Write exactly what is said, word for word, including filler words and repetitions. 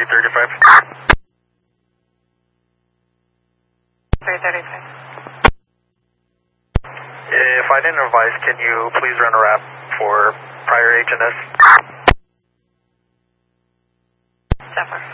thirty-five. three thirty-five. If I didn't advise, can you please run a wrap for prior H and S? Zephyr.